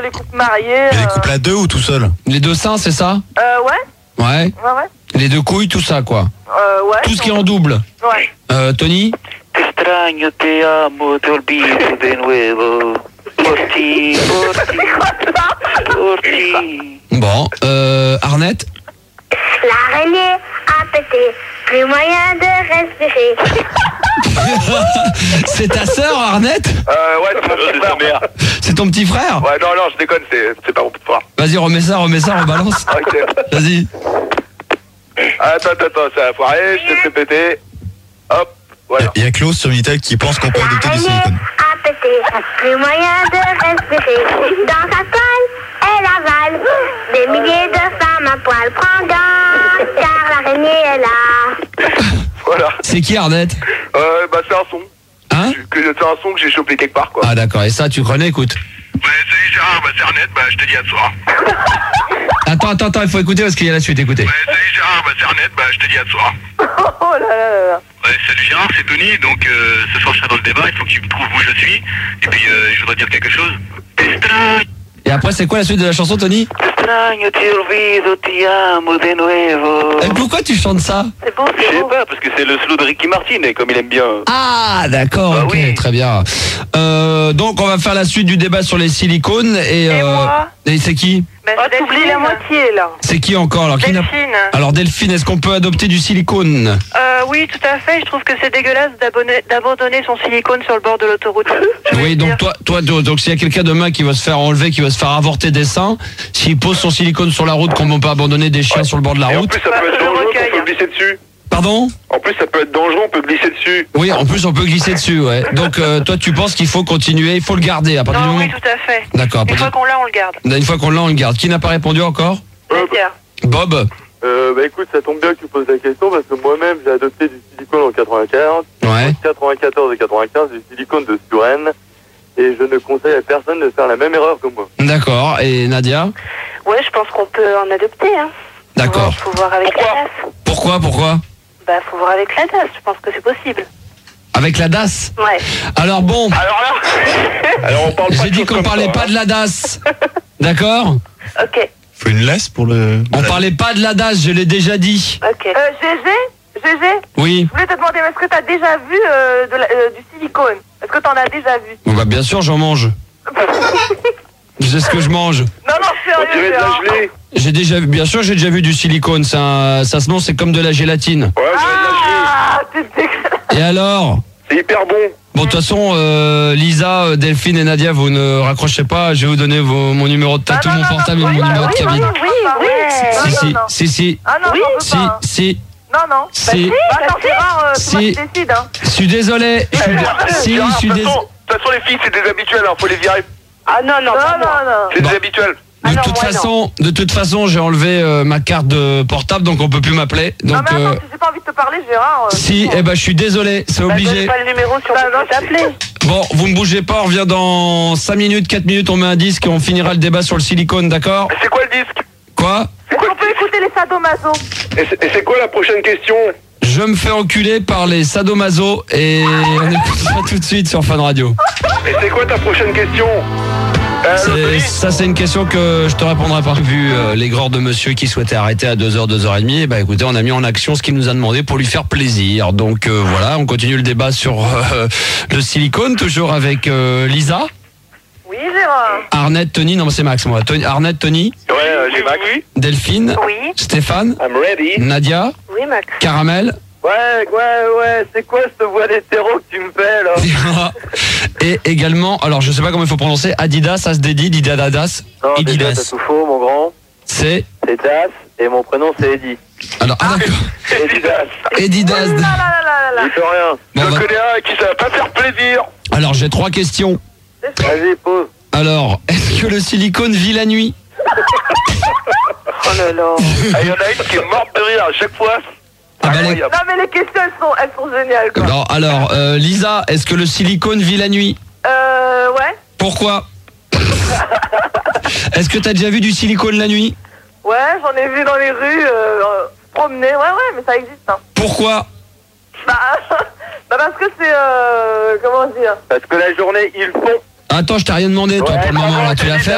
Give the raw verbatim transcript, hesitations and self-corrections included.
les couples mariés. Mais les euh... couples à deux ou tout seul? Les deux seins, c'est ça? Euh, ouais. Ouais. Ouais, ouais. Les deux couilles, tout ça, quoi. Euh, ouais. Tout ce qui est en double. Ouais. Euh, Tony? Extraño, te amo, te olvido de nuevo. Por ti, por ti, por ti. Bon, euh, Arnette? L'araignée a pété, plus moyen de respirer. C'est ta sœur, Arnette? Euh, ouais, c'est mon petit frère. C'est ton petit frère? Ouais, non, non, je déconne, c'est, c'est pas mon petit frère. Vas-y, remets ça, remets ça, rebalance. Ok. Vas-y. Attends, attends, attends, ça a foiré, je te fais péter. Hop, voilà. Il y a Klaus sur Minitel qui pense qu'on peut adopter du silicone. A pété, plus moyen de respirer. Dans sa toile, elle avale des milliers de femmes à poil. Prends garde, car l'araignée est là. Voilà. C'est qui, Arnette? Euh, bah, c'est un son. Hein? Que, c'est un son que j'ai chopé quelque part, quoi. Ah, d'accord, et ça, tu connais, écoute. Ouais, salut Gérard, bah, c'est Arnette, bah, je te dis à soir. Attends, attends, attends, il faut écouter parce qu'il y a la suite, écoutez. Ouais, salut Gérard, bah, c'est Arnette, bah, je te dis à soir. Oh là là là là. Ouais, salut Gérard, c'est Tony, donc euh, ce soir je serai dans le débat, il faut que tu me trouves où je suis. Et puis euh, je voudrais dire quelque chose. Extraño, Et après, c'est quoi la suite de la chanson, Tony? Extraño, te olvido, te amo de nuevo. Et pourquoi tu chantes ça? C'est beau, je c'est sais beau. pas, parce que c'est le slow de Ricky Martin, et comme il aime bien. Ah, d'accord, Bah ok, oui. très bien. Euh, donc, on va faire la suite du débat sur les silicones. Et, Et euh, moi et c'est qui? Ben, oh, t'oublies la moitié, là. C'est qui encore alors, qui n'a- Delphine. alors, Delphine, est-ce qu'on peut adopter du silicone? Euh, oui, tout à fait. Je trouve que c'est dégueulasse d'abonner- d'abandonner son silicone sur le bord de l'autoroute. Je veux Oui, donc dire. toi, toi, donc donc, s'il y a quelqu'un demain qui va se faire enlever, qui va se faire avorter des seins, s'il pose son silicone sur la route, comme on peut abandonner des chiens sur le bord de la Et en route. plus, ça Bah, peut être je dangereux, recueille. on peut glisser dessus. Pardon? En plus, ça peut être dangereux, on peut glisser dessus. Oui, en plus, on peut glisser dessus, ouais. Donc, euh, toi, tu penses qu'il faut continuer, il faut le garder à partir Non, du moment. oui, tout à fait. D'accord. à Une partir- fois qu'on l'a, on le garde. Une fois qu'on l'a, on le garde. Qui n'a pas répondu encore? Nadia. Bob? Euh, bah écoute, ça tombe bien que tu poses la question parce que moi-même j'ai adopté du silicone en quatre-vingt-quinze. Ouais. En quatre-vingt-quatorze et quatre-vingt-quinze, du silicone de Suren. Et je ne conseille à personne de faire la même erreur que moi. D'accord. Et Nadia? Ouais, je pense qu'on peut en adopter, hein. D'accord. Faut voir avec Pourquoi la D A S. Pourquoi, pourquoi? Bah, faut voir avec la D A S. Je pense que c'est possible. Avec la D A S? Ouais. Alors bon, Alors là Alors on parle pas j'ai de dit choses qu'on comme parlait ça, pas hein. de la D A S. D'accord? Ok. Faut une laisse pour le... On parlait pas de la D A S, je l'ai déjà dit. Ok. Euh, Gégé Gégé Oui. Je voulais te demander, est-ce que t'as déjà vu euh, de la- euh, du silicone? Est-ce que t'en as déjà vu? Bon, bah, bien sûr, j'en mange. Je sais ce que je mange. Non, non, On dirait sérieux, de la Gérard. gelée. J'ai déjà vu, bien sûr, j'ai déjà vu du silicone. Ça, ça se non, c'est comme de la gélatine. Ouais, on dirait de la gelée. Ah, t'es dégueulasse. Et alors? C'est hyper bon. Bon, de toute façon, euh, Lisa, euh, Delphine et Nadia, vous ne raccrochez pas. Je vais vous donner vos- mon numéro de tatou, Ah, non, mon non, portable et non, mon oui, numéro bah de oui, cabine. oui, oui, oui. Si, Non, si, non, non. si, si, Ah non, j'en veux si, pas. hein. si, Non, non. si. Bah, attends, Gérard, euh, c'est moi Si. qui décide, hein. Je suis désolé. Je suis- Si, Gérard, je suis de toute désolé. façon- de toute façon, les filles, c'est des habituels, hein, faut les virer. Ah non, non, non, non, non. C'est Bon. des habituels. De Ah non, toute moi, façon, de toute façon, j'ai enlevé euh, ma carte de portable, donc on peut plus m'appeler. Non, Donc, mais attends, euh, si j'ai pas envie de te parler, Gérard. euh, si, c'est eh bon. ben, je suis désolé, c'est Bah, obligé. donne pas le numéro sur bah, non, t'appeler. Bon, vous ne bougez pas, on revient dans cinq minutes, quatre minutes, on met un disque et on finira le débat sur le silicone, d'accord? Mais c'est quoi le disque? Quoi? Est-ce qu'on peut écouter les sadomaso? Et c'est- et c'est quoi la prochaine question? Je me fais enculer par les sadomaso et on écoutera tout de suite sur Fun Radio. Et c'est quoi ta prochaine question? Euh, C'est- Anthony Ça, c'est une question que je te répondrai pas. Vu euh, l'aigreur de monsieur qui souhaitait arrêter à deux heures, deux heures trente, bah écoutez, on a mis en action ce qu'il nous a demandé pour lui faire plaisir. Donc euh, voilà, on continue le débat sur euh, le silicone, toujours avec euh, Lisa, Oui, Gérard. Arnette, Tony, non c'est Max moi, Tony, Arnette, Tony, Ouais, euh, j'ai Max. Delphine, Oui. Stéphane, I'm ready. Nadia, Oui, Max. Caramel, Ouais, ouais, ouais, c'est quoi cette voix d'hétéro que tu me fais là? et également, alors je sais pas comment il faut prononcer, Adidas, ça se dédie, Didadas, Non, déjà Adidas. t'as tout faux, mon grand. C'est, C'est Das et mon prénom c'est Eddie. alors, ah d'accord, Eddie Das. Edidas. Oh là là là là là. J'y peux rien. Bon, Je bah, connais un qui ça va pas faire plaisir. alors j'ai trois questions. Vas-y, pose. Alors, est-ce que le silicone vit la nuit? Oh là là. Ah, il y en a une qui est morte de rire à chaque fois. Ah bah, les- Incroyable. Non, mais les questions, elles sont, elles sont géniales, quoi. Non, alors, euh, Lisa, est-ce que le silicone vit la nuit? Euh, ouais. Pourquoi? Est-ce que t'as déjà vu du silicone la nuit? Ouais, j'en ai vu dans les rues, euh, euh, promener. Ouais, ouais, mais ça existe, hein. Pourquoi? Bah, bah parce que c'est, euh, comment dire? Parce que la journée, ils font. Attends, je t'ai rien demandé, toi, Ouais, pour le moment, là, tu vas faire.